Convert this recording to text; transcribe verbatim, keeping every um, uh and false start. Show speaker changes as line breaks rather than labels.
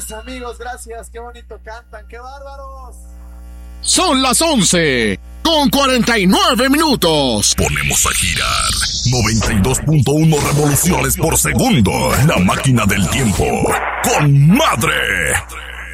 Gracias, amigos, gracias. Qué bonito cantan, qué bárbaros.
Son las once con cuarenta y nueve minutos.
Ponemos a girar noventa y dos punto uno revoluciones por segundo. La máquina del tiempo con Madre.